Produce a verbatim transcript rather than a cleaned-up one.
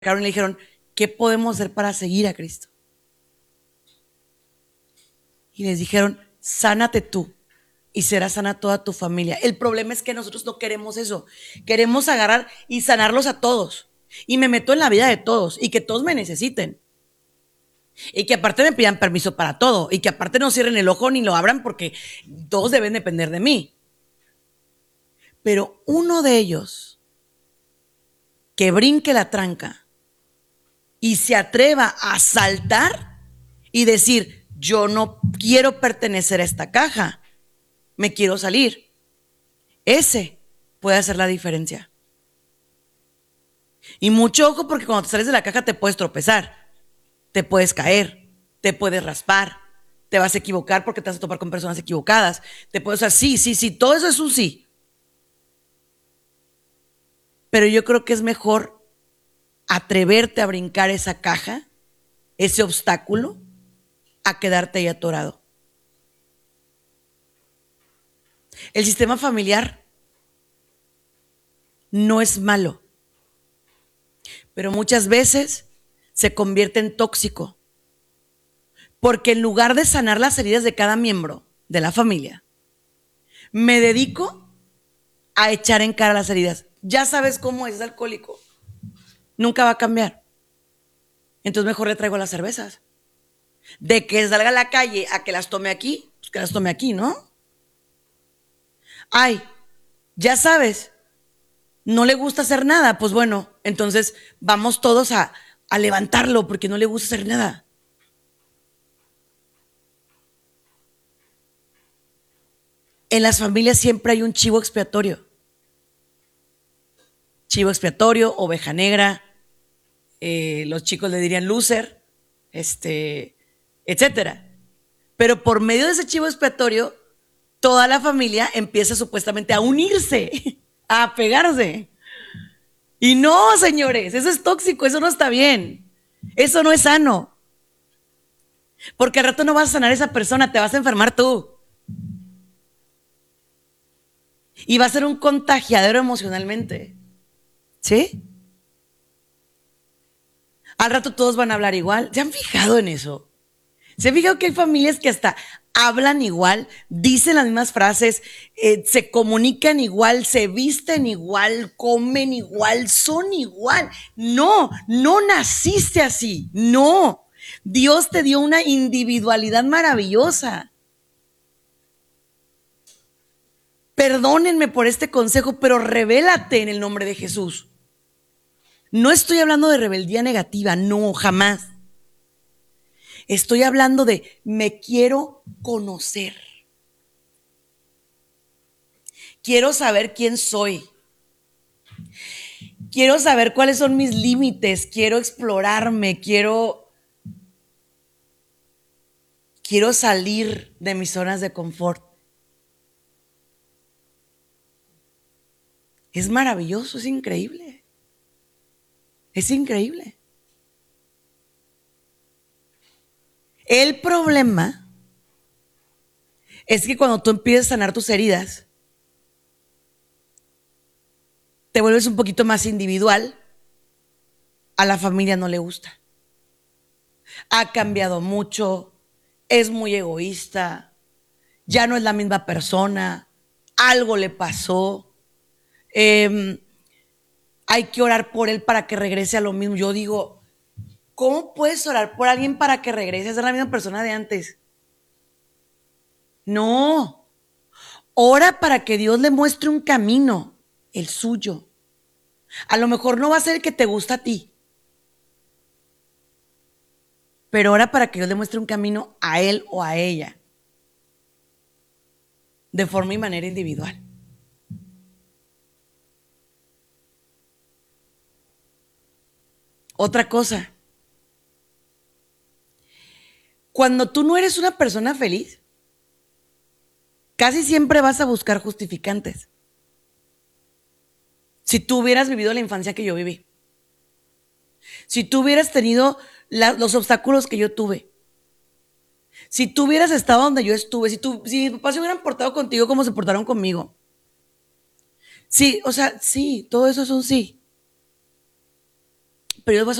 y le dijeron, ¿qué podemos hacer para seguir a Cristo? Y les dijeron, sánate tú y será sana toda tu familia. El problema es que nosotros no queremos eso. Queremos agarrar y sanarlos a todos. Y me meto en la vida de todos y que todos me necesiten. Y que aparte me pidan permiso para todo. Y que aparte no cierren el ojo ni lo abran porque todos deben depender de mí. Pero uno de ellos que brinque la tranca y se atreva a saltar y decir, yo no quiero pertenecer a esta caja, me quiero salir. Ese puede hacer la diferencia. Y mucho ojo porque cuando te sales de la caja te puedes tropezar, te puedes caer, te puedes raspar, te vas a equivocar porque te vas a topar con personas equivocadas, te puedes, o sea, sí, sí, sí, todo eso es un sí. Pero yo creo que es mejor atreverte a brincar esa caja, ese obstáculo, a quedarte ahí atorado. El sistema familiar no es malo, pero muchas veces se convierte en tóxico, porque en lugar de sanar las heridas de cada miembro de la familia, me dedico a echar en cara las heridas. Ya sabes cómo es, es alcohólico, nunca va a cambiar. Entonces mejor le traigo las cervezas. De que salga a la calle a que las tome aquí, pues que las tome aquí, ¿no? Ay, ya sabes, no le gusta hacer nada, pues bueno, entonces vamos todos a, a levantarlo porque no le gusta hacer nada. En las familias siempre hay un chivo expiatorio. Chivo expiatorio, oveja negra, eh, los chicos le dirían loser, este, etcétera. Pero por medio de ese chivo expiatorio, toda la familia empieza supuestamente a unirse, a apegarse. Y no, señores, eso es tóxico, eso no está bien. Eso no es sano. Porque al rato no vas a sanar a esa persona, te vas a enfermar tú. Y va a ser un contagiadero emocionalmente. ¿Sí? Al rato todos van a hablar igual. ¿Se han fijado en eso? ¿Se han fijado que hay familias que hasta hablan igual, dicen las mismas frases, eh, se comunican igual, se visten igual, comen igual, son igual? No, no naciste así, no. Dios te dio una individualidad maravillosa. Perdónenme por este consejo, pero revélate en el nombre de Jesús. No estoy hablando de rebeldía negativa, no, jamás. Estoy hablando de me quiero conocer. Quiero saber quién soy. Quiero saber cuáles son mis límites. Quiero explorarme. Quiero, quiero salir de mis zonas de confort. Es maravilloso, es increíble. Es increíble. El problema es que cuando tú empiezas a sanar tus heridas, te vuelves un poquito más individual, a la familia no le gusta. Ha cambiado mucho, es muy egoísta, ya no es la misma persona, algo le pasó, eh, hay que orar por él para que regrese a lo mismo. Yo digo, ¿cómo puedes orar por alguien para que regrese a ser la misma persona de antes? No, ora para que Dios le muestre un camino, el suyo. A lo mejor no va a ser el que te gusta a ti, pero ora para que Dios le muestre un camino a él o a ella, de forma y manera individual. Otra cosa, cuando tú no eres una persona feliz, casi siempre vas a buscar justificantes. Si tú hubieras vivido la infancia que yo viví, si tú hubieras tenido la, los obstáculos que yo tuve, si tú hubieras estado donde yo estuve, si, tú, si mis papás se hubieran portado contigo como se portaron conmigo, sí, o sea, sí, todo eso es un sí. Pero yo